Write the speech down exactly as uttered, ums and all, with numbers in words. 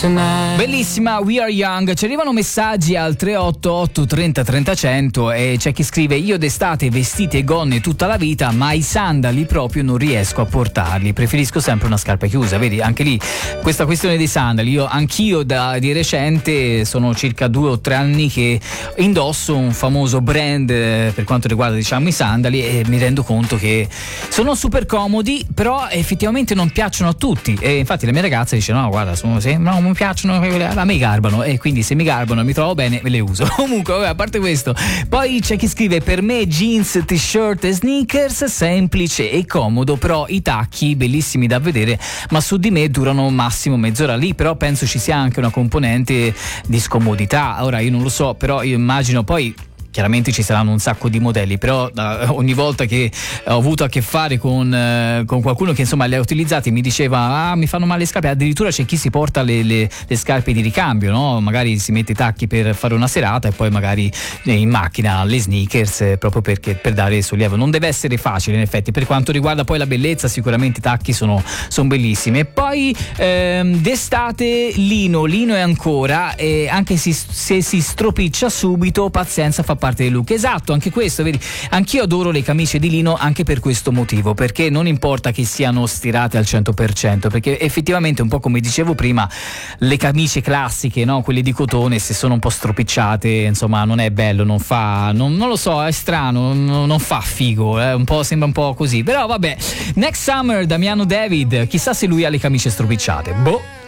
Bellissima We Are Young. Ci arrivano messaggi al tre otto otto trenta trenta cento e c'è chi scrive: io d'estate vestiti e gonne tutta la vita, ma i sandali proprio non riesco a portarli, preferisco sempre una scarpa chiusa. Vedi, anche lì questa questione dei sandali, io anch'io da di recente sono circa due o tre anni che indosso un famoso brand eh, per quanto riguarda, diciamo, i sandali, e mi rendo conto che sono super comodi, però effettivamente non piacciono a tutti. E infatti la mia ragazza dice: no, guarda, sono, se, no, mi piacciono, a me garbano, e quindi se mi garbano e mi trovo bene me le uso. Comunque, vabbè, a parte questo, poi c'è chi scrive: per me jeans, t-shirt e sneakers, semplice e comodo, però i tacchi bellissimi da vedere, ma su di me durano massimo mezz'ora. Lì però penso ci sia anche una componente di scomodità. Ora io non lo so, però io immagino poi chiaramente ci saranno un sacco di modelli, però uh, ogni volta che ho avuto a che fare con, uh, con qualcuno che insomma le ha utilizzate mi diceva: ah, mi fanno male le scarpe. Addirittura c'è chi si porta le, le, le scarpe di ricambio, no? Magari si mette i tacchi per fare una serata e poi magari in macchina le sneakers, eh, proprio perché, per dare sollievo. Non deve essere facile in effetti. Per quanto riguarda poi la bellezza, sicuramente i tacchi sono, sono bellissimi. E poi ehm, d'estate lino, lino è ancora, e anche se, se si stropiccia subito, pazienza, fa parte del look. Esatto, anche questo, vedi, anch'io adoro le camicie di lino anche per questo motivo, perché non importa che siano stirate al cento per cento, perché effettivamente, un po' come dicevo prima, le camicie classiche, no, quelle di cotone, se sono un po' stropicciate, insomma, non è bello, non fa, non, non lo so, è strano, non, non fa figo, eh, un po', sembra un po' così, però vabbè. Next Summer, Damiano David, chissà se lui ha le camicie stropicciate, boh.